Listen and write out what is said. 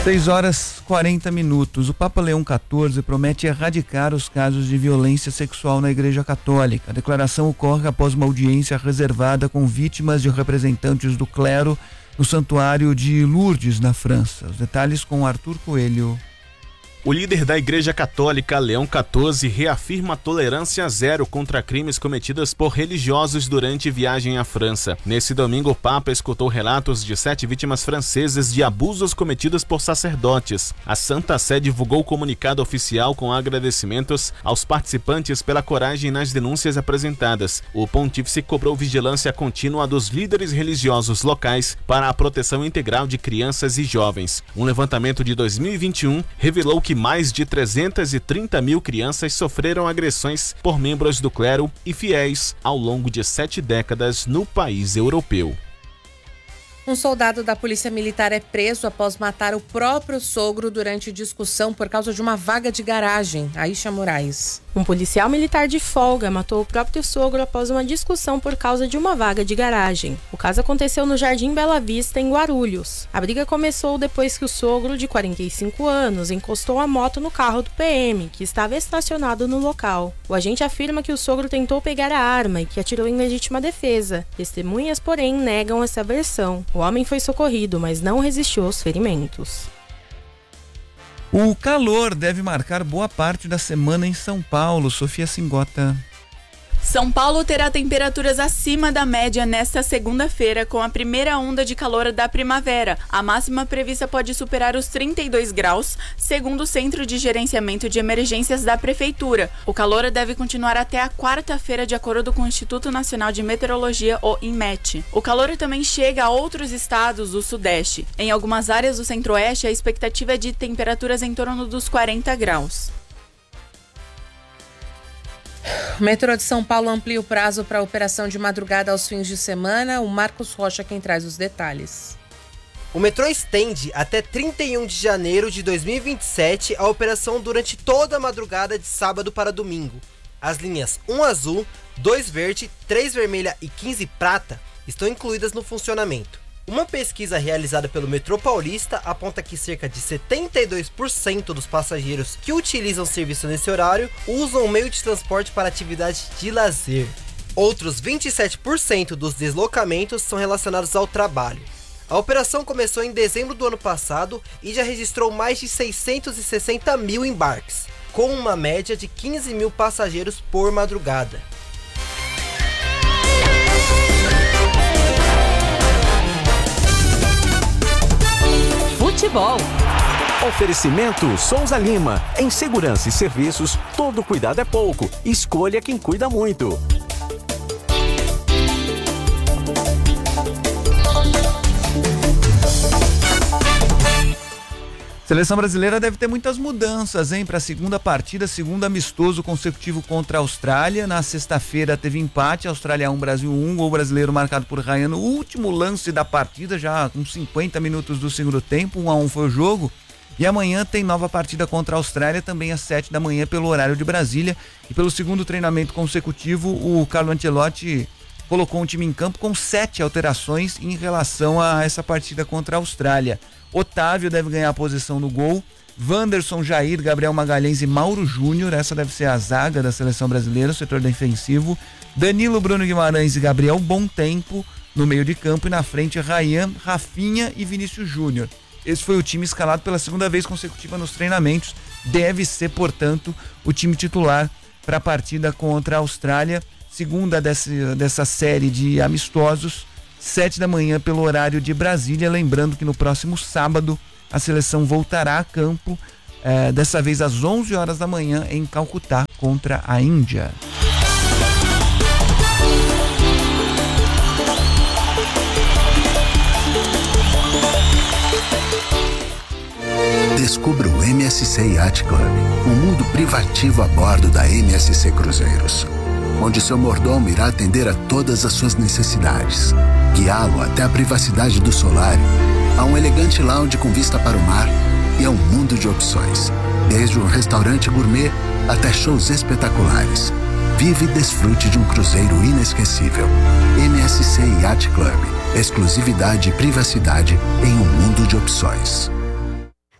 6h40. O Papa Leão XIV promete erradicar os casos de violência sexual na Igreja Católica. A declaração ocorre após uma audiência reservada com vítimas e representantes do clero no Santuário de Lourdes, na França. Os detalhes com Arthur Coelho. O líder da Igreja Católica, Leão XIV, reafirma a tolerância zero contra crimes cometidos por religiosos durante viagem à França. Nesse domingo, o Papa escutou relatos de 7 vítimas francesas de abusos cometidos por sacerdotes. A Santa Sé divulgou comunicado oficial com agradecimentos aos participantes pela coragem nas denúncias apresentadas. O pontífice cobrou vigilância contínua dos líderes religiosos locais para a proteção integral de crianças e jovens. Um levantamento de 2021 revelou que mais de 330 mil crianças sofreram agressões por membros do clero e fiéis ao longo de 7 décadas no país europeu. Um soldado da Polícia Militar é preso após matar o próprio sogro durante discussão por causa de uma vaga de garagem. Aisha Moraes. Um policial militar de folga matou o próprio sogro após uma discussão por causa de uma vaga de garagem. O caso aconteceu no Jardim Bela Vista, em Guarulhos. A briga começou depois que o sogro, de 45 anos, encostou a moto no carro do PM, que estava estacionado no local. O agente afirma que o sogro tentou pegar a arma e que atirou em legítima defesa. Testemunhas, porém, negam essa versão. O homem foi socorrido, mas não resistiu aos ferimentos. O calor deve marcar boa parte da semana em São Paulo. Sofia Singota. São Paulo terá temperaturas acima da média nesta segunda-feira, com a primeira onda de calor da primavera. A máxima prevista pode superar os 32 graus, segundo o Centro de Gerenciamento de Emergências da Prefeitura. O calor deve continuar até a quarta-feira, de acordo com o Instituto Nacional de Meteorologia, o INMET. O calor também chega a outros estados do Sudeste. Em algumas áreas do Centro-Oeste, a expectativa é de temperaturas em torno dos 40 graus. O metrô de São Paulo amplia o prazo para a operação de madrugada aos fins de semana. O Marcos Rocha quem traz os detalhes. O metrô estende até 31 de janeiro de 2027 a operação durante toda a madrugada de sábado para domingo. As linhas 1 azul, 2 verde, 3 vermelha e 15 prata estão incluídas no funcionamento. Uma pesquisa realizada pelo Metrô Paulista aponta que cerca de 72% dos passageiros que utilizam o serviço nesse horário usam o meio de transporte para atividades de lazer. Outros 27% dos deslocamentos são relacionados ao trabalho. A operação começou em dezembro do ano passado e já registrou mais de 660 mil embarques, com uma média de 15 mil passageiros por madrugada. Futebol. Oferecimento Souza Lima. Em segurança e serviços, todo cuidado é pouco. Escolha quem cuida muito. Seleção brasileira deve ter muitas mudanças, hein? Para a segunda partida, segundo amistoso consecutivo contra a Austrália. Na sexta-feira teve empate, Austrália 1, Brasil 1, gol brasileiro marcado por Ryan no último lance da partida, já com 50 minutos do segundo tempo, 1-1 foi o jogo. E amanhã tem nova partida contra a Austrália, também às 7 da manhã pelo horário de Brasília. E pelo segundo treinamento consecutivo, o Carlo Ancelotti colocou um time em campo com 7 alterações em relação a essa partida contra a Austrália. Otávio deve ganhar a posição no gol, Wanderson, Jair, Gabriel Magalhães e Mauro Júnior, essa deve ser a zaga da seleção brasileira, o setor defensivo. Danilo, Bruno Guimarães e Gabriel Bom Tempo no meio de campo, e na frente Ryan, Rafinha e Vinícius Júnior. Esse foi o time escalado pela segunda vez consecutiva nos treinamentos, deve ser, portanto, o time titular para a partida contra a Austrália, segunda dessa série de amistosos, 7 da manhã pelo horário de Brasília. Lembrando que no próximo sábado a seleção voltará a campo, dessa vez às 11 horas da manhã em Calcutá contra a Índia. Descubra o MSC Yacht Club, um mundo privativo a bordo da MSC Cruzeiros, onde seu mordomo irá atender a todas as suas necessidades, guiá-lo até a privacidade do solário, a um elegante lounge com vista para o mar e a um mundo de opções, desde um restaurante gourmet até shows espetaculares. Vive e desfrute de um cruzeiro inesquecível. MSC Yacht Club, exclusividade e privacidade em um mundo de opções.